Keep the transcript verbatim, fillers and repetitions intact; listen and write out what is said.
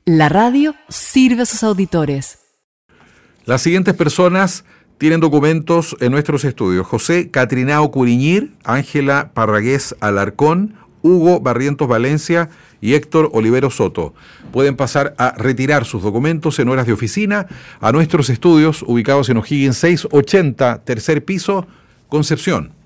La radio sirve a sus auditores. Las siguientes personas tienen documentos en nuestros estudios: José Catrinao Curiñir, Ángela Parragués Alarcón, Hugo Barrientos Valencia y Héctor Olivero Soto. Pueden pasar a retirar sus documentos en horas de oficina a nuestros estudios ubicados en O'Higgins seiscientos ochenta, tercer piso, Concepción.